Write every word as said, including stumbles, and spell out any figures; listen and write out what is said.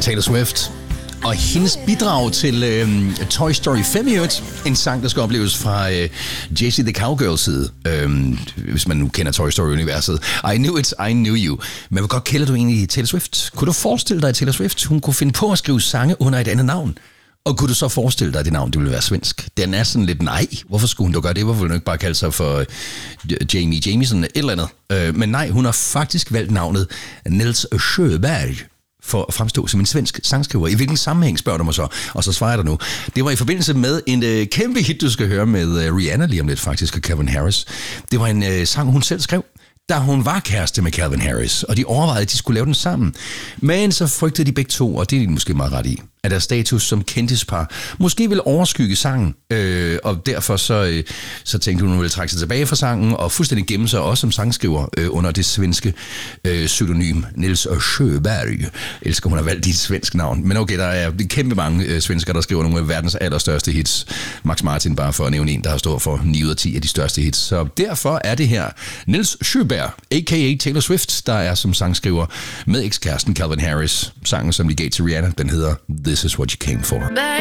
Taylor Swift. Og hendes bidrag til øh, Toy Story fem i øvrigt, en sang, der skal opleves fra øh, Jessie the Cowgirls side, øh, hvis man nu kender Toy Story-universet. I knew it, I knew you. Men hvor godt kender du egentlig Taylor Swift? Kunne du forestille dig, at Taylor Swift hun kunne finde på at skrive sange under et andet navn? Og kunne du så forestille dig, at det navn det ville være svensk? Den er sådan lidt, nej, hvorfor skulle hun dog gøre det? Hvorfor ville hun ikke bare kalde sig for Jamie Jamison et eller andet? Øh, men nej, hun har faktisk valgt navnet Nils Sjöberg for at fremstå som en svensk sangskriver. I hvilken sammenhæng, spørger du mig så? Og så svarer jeg dig nu. Det var i forbindelse med en øh, kæmpe hit, du skal høre med øh, Rihanna lige om lidt faktisk, og Calvin Harris. Det var en øh, sang, hun selv skrev, da hun var kæreste med Calvin Harris, og de overvejede, at de skulle lave den sammen. Men så frygtede de begge to, og det er de måske meget ret i, at deres status som kendtispar måske vil overskygge sangen, øh, og derfor så, øh, så tænkte hun, hun ville trække sig tilbage fra sangen, og fuldstændig gemme sig også som sangskriver øh, under det svenske øh, pseudonym Nils Sjöberg. Jeg elsker, hun har valgt dit svenske navn. Men okay, der er kæmpe mange øh, svensker, der skriver nogle af verdens allerstørste hits. Max Martin, bare for at nævne en, der har stået for ni ud af ti af de største hits. Så derfor er det her Nils Sjöberg, a k a. Taylor Swift, der er som sangskriver med ekskæresten Calvin Harris. Sangen, som de gav til Rihanna, den hedder This Is What You Came For.